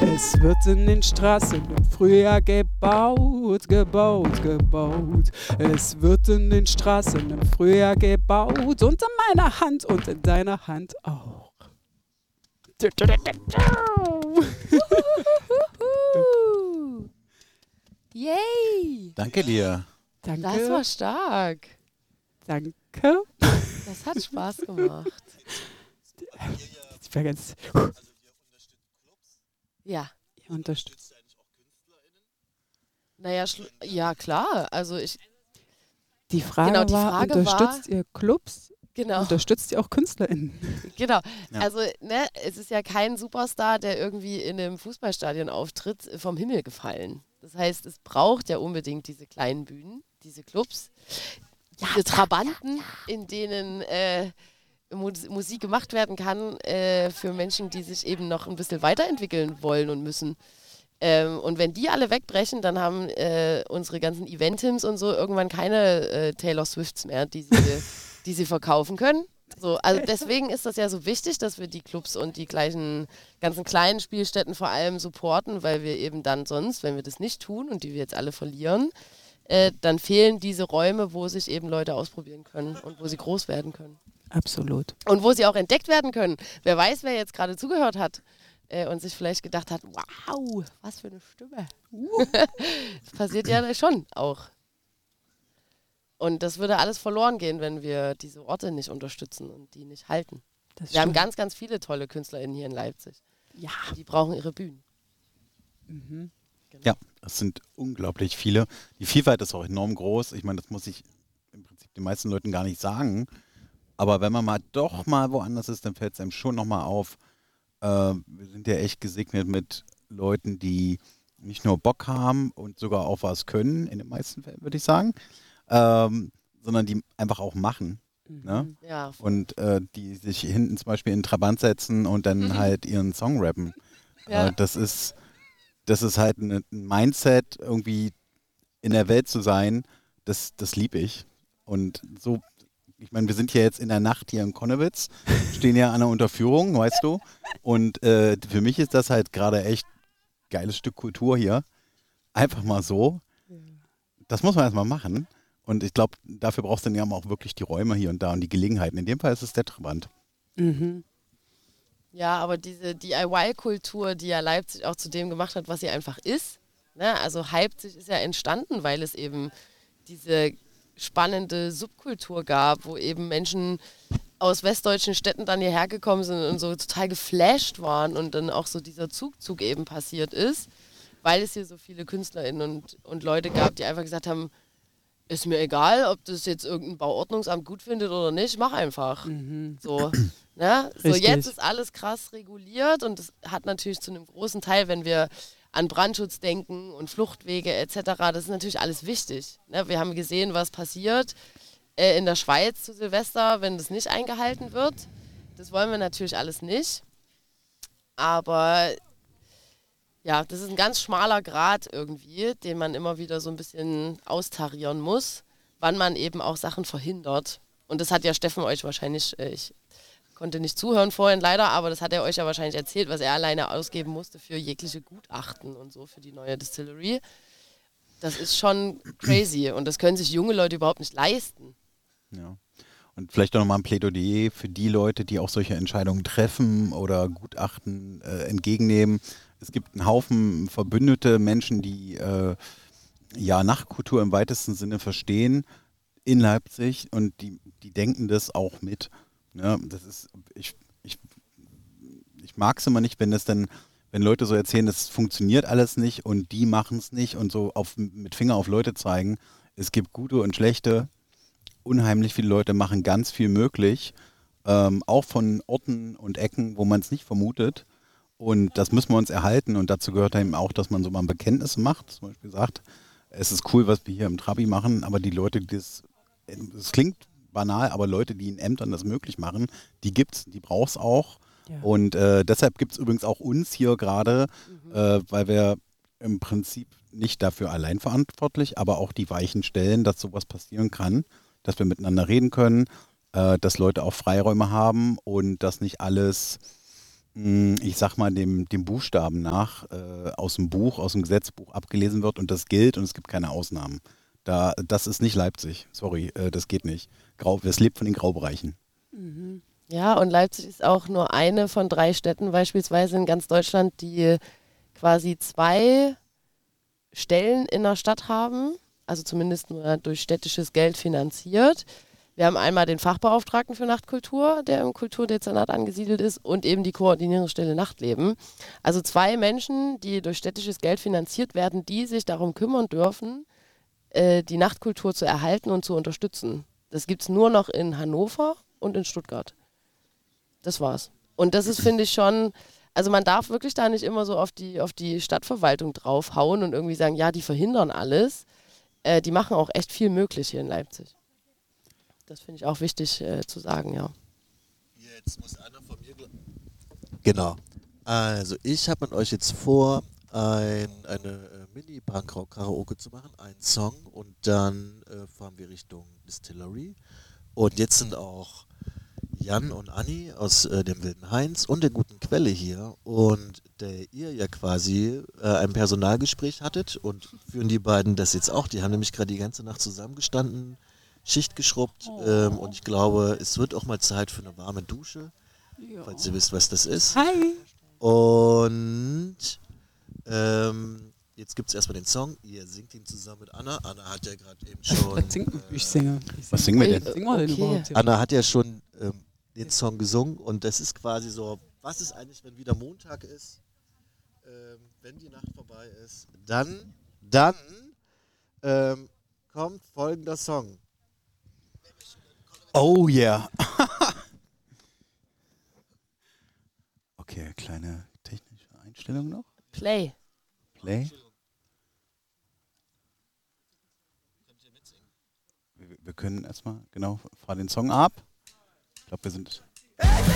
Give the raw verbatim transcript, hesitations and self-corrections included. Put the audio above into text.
Es wird in den Straßen im Frühjahr gebaut, gebaut, gebaut. Es wird in den Straßen im Frühjahr gebaut und in meiner Hand und in deiner Hand auch. Yay! Danke dir. Danke. Das war stark. Danke. Das hat Spaß gemacht. Ich war ganz. Ja. Ihr unterstützt. Naja, schlu- ja klar. Also ich, Die Frage, Genau, die war, Frage unterstützt war- ihr Clubs? genau. Unterstützt ihr auch KünstlerInnen? Genau. Ja. Also, ne, es ist ja kein Superstar, der irgendwie in einem Fußballstadion auftritt, vom Himmel gefallen. Das heißt, es braucht ja unbedingt diese kleinen Bühnen, diese Clubs, diese Trabanten, in denen äh, Mu- Musik gemacht werden kann äh, für Menschen, die sich eben noch ein bisschen weiterentwickeln wollen und müssen. Ähm, und wenn die alle wegbrechen, dann haben äh, unsere ganzen Eventims und so irgendwann keine äh, Taylor Swifts mehr, die sie, die sie verkaufen können. So, also deswegen ist das ja so wichtig, dass wir die Clubs und die gleichen ganzen kleinen Spielstätten vor allem supporten, weil wir eben dann sonst, wenn wir das nicht tun und die wir jetzt alle verlieren, äh, dann fehlen diese Räume, wo sich eben Leute ausprobieren können und wo sie groß werden können. Absolut. Und wo sie auch entdeckt werden können. Wer weiß, wer jetzt gerade zugehört hat äh, und sich vielleicht gedacht hat, wow, was für eine Stimme. Das passiert ja schon auch. Und das würde alles verloren gehen, wenn wir diese Orte nicht unterstützen und die nicht halten. Das Wir haben stimmt. ganz, ganz viele tolle KünstlerInnen hier in Leipzig. Ja. Die brauchen ihre Bühnen. Mhm. Ja, es sind unglaublich viele. Die Vielfalt ist auch enorm groß. Ich meine, das muss ich im Prinzip den meisten Leuten gar nicht sagen. Aber wenn man mal doch mal woanders ist, dann fällt es einem schon nochmal auf. Äh, wir sind ja echt gesegnet mit Leuten, die nicht nur Bock haben und sogar auch was können, in den meisten Fällen würde ich sagen, ähm, sondern die einfach auch machen. Ne? Ja, Und äh, die sich hinten zum Beispiel in den Trabant setzen und dann halt ihren Song rappen. Ja. Äh, das ist, das ist halt ein ein Mindset, irgendwie in der Welt zu sein, das, das liebe ich. Und so, ich meine, wir sind hier jetzt in der Nacht hier in Konnewitz, stehen ja an der Unterführung, weißt du. Und äh, für mich ist das halt gerade echt geiles Stück Kultur hier. Einfach mal so. Das muss man erstmal machen. Und ich glaube, dafür brauchst du dann ja auch wirklich die Räume hier und da und die Gelegenheiten. In dem Fall ist es der Trabant. Mhm. Ja, aber diese D I Y-Kultur, die ja Leipzig auch zu dem gemacht hat, was sie einfach ist, ne? Also Leipzig ist ja entstanden, weil es eben diese spannende Subkultur gab, wo eben Menschen aus westdeutschen Städten dann hierher gekommen sind und so total geflasht waren und dann auch so dieser Zugzug eben passiert ist, weil es hier so viele KünstlerInnen und, und Leute gab, die einfach gesagt haben, ist mir egal, ob das jetzt irgendein Bauordnungsamt gut findet oder nicht, mach einfach. Mhm. So, ne? So, Richtig. jetzt ist alles krass reguliert und das hat natürlich zu einem großen Teil, wenn wir an Brandschutz denken und Fluchtwege et cetera, das ist natürlich alles wichtig. Ne? Wir haben gesehen, was passiert äh, in der Schweiz zu Silvester, wenn das nicht eingehalten wird. Das wollen wir natürlich alles nicht. Aber ja, das ist ein ganz schmaler Grat irgendwie, den man immer wieder so ein bisschen austarieren muss, wann man eben auch Sachen verhindert. Und das hat ja Steffen euch wahrscheinlich, äh, ich konnte nicht zuhören vorhin leider, aber das hat er euch ja wahrscheinlich erzählt, was er alleine ausgeben musste für jegliche Gutachten und so für die neue Distillery. Das ist schon crazy und das können sich junge Leute überhaupt nicht leisten. Ja. Und vielleicht auch nochmal ein Plädoyer für die Leute, die auch solche Entscheidungen treffen oder Gutachten äh, entgegennehmen. Es gibt einen Haufen verbündete Menschen, die äh, ja Nachtkultur im weitesten Sinne verstehen in Leipzig und die, die denken das auch mit. Ne? Das ist, ich, ich, ich mag es immer nicht, wenn das dann, wenn Leute so erzählen, das funktioniert alles nicht und die machen es nicht und so auf, mit Finger auf Leute zeigen. Es gibt gute und schlechte. Unheimlich viele Leute machen ganz viel möglich, ähm, auch von Orten und Ecken, wo man es nicht vermutet. Und das müssen wir uns erhalten. Und dazu gehört eben auch, dass man so mal ein Bekenntnis macht. Zum Beispiel sagt, es ist cool, was wir hier im Trabi machen, aber die Leute, die das, es klingt banal, aber Leute, die in Ämtern das möglich machen, die gibt's, die brauch's auch. Ja. Und äh, deshalb gibt es übrigens auch uns hier gerade, Mhm. äh, weil wir im Prinzip nicht dafür allein verantwortlich, aber auch die Weichen stellen, dass sowas passieren kann, dass wir miteinander reden können, äh, dass Leute auch Freiräume haben und dass nicht alles mh, ich sag mal, dem, dem Buchstaben nach äh, aus dem Buch, aus dem Gesetzbuch abgelesen wird und das gilt und es gibt keine Ausnahmen. Da, das ist nicht Leipzig. Sorry, äh, das geht nicht. Grau, es lebt von den Graubereichen. Mhm. Ja, und Leipzig ist auch nur eine von drei Städten beispielsweise in ganz Deutschland, die quasi zwei Stellen in der Stadt haben, also zumindest nur durch städtisches Geld finanziert. Wir haben einmal den Fachbeauftragten für Nachtkultur, der im Kulturdezernat angesiedelt ist, und eben die Koordinierungsstelle Nachtleben. Also zwei Menschen, die durch städtisches Geld finanziert werden, die sich darum kümmern dürfen, äh, die Nachtkultur zu erhalten und zu unterstützen. Das gibt es nur noch in Hannover und in Stuttgart. Das war's. Und das ist, finde ich, schon, also man darf wirklich da nicht immer so auf die, auf die Stadtverwaltung draufhauen und irgendwie sagen, ja, die verhindern alles. Äh, die machen auch echt viel möglich hier in Leipzig. Das finde ich auch wichtig äh, zu sagen, ja. Jetzt muss einer von mir... Genau. Also ich habe mit euch jetzt vor, ein, eine äh, Mini-Punkrock-Karaoke zu machen, einen Song, und dann äh, fahren wir Richtung Distillery. Und jetzt sind auch Jan und Anni aus äh, dem Wilden Heinz und der Guten Quelle hier, und der ihr ja quasi äh, ein Personalgespräch hattet, und führen die beiden das jetzt auch. Die haben nämlich gerade die ganze Nacht zusammengestanden, Schicht geschrubbt, Oh. ähm, und ich glaube, es wird auch mal Zeit für eine warme Dusche, Ja. falls ihr wisst, was das ist. Hi. Und ähm, jetzt gibt es erstmal den Song. Ihr singt ihn zusammen mit Anna. Anna hat ja gerade eben schon... Was sing, äh, ich singe. Ich Was singen wir denn? Singen wir denn Okay. überhaupt hier? Anna hat ja schon ähm, den Song gesungen, und das ist quasi so, was ist eigentlich, wenn wieder Montag ist, ähm, wenn die Nacht vorbei ist, dann, dann ähm, kommt folgender Song. Oh yeah. Okay, kleine technische Einstellung noch. Play. Play. Wir, wir können erstmal, genau, fahr den Song ab. Ich glaube, wir sind...